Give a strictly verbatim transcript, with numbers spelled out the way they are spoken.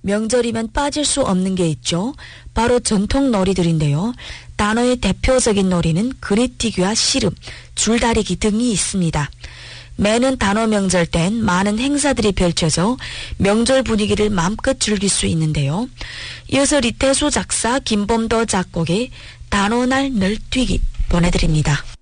명절이면 빠질 수 없는 게 있죠. 바로 전통 놀이들인데요. 단어의 대표적인 놀이는 그리뛰기와 씨름, 줄다리기 등이 있습니다. 매년 단어 명절 땐 많은 행사들이 펼쳐져 명절 분위기를 마음껏 즐길 수 있는데요. 이어서 리태수 작사, 김범도 작곡의 단어날 널뛰기 보내드립니다.